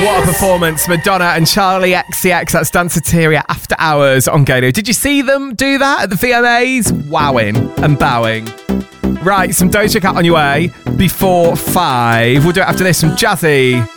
What a performance. Madonna and Charlie XCX. That's Danceteria After Hours on Gaydo. Did you see them do that at the VMAs? Wowing and bowing. Right, some Doja Cat on your way before 5. We'll do it after this from Jazzy.